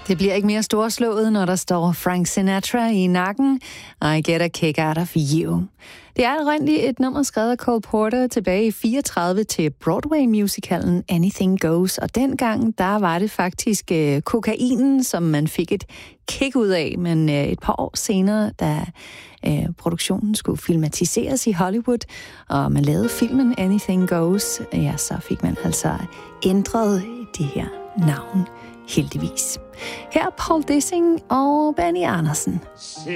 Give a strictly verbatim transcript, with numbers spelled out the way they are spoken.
Det bliver ikke mere storslået, når der står Frank Sinatra i nakken. I get a kick out of you. Det er oprindeligt et nummer skrevet af Cole Porter tilbage i fireogtredive til Broadway-musicalen Anything Goes. Og dengang, der var det faktisk øh, kokainen, som man fik et kick ud af. Men øh, et par år senere, da øh, produktionen skulle filmatiseres i Hollywood, og man lavede filmen Anything Goes, ja, så fik man altså ændret det her navn. Heldigvis. Her er Paul Dissing og Benny Andersen.